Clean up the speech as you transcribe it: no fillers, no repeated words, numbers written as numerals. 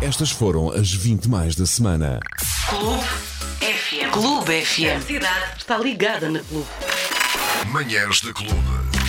Estas foram as 20 mais da semana. Clube FM. Clube FM. A cidade está ligada na Clube. Manhãs da Clube.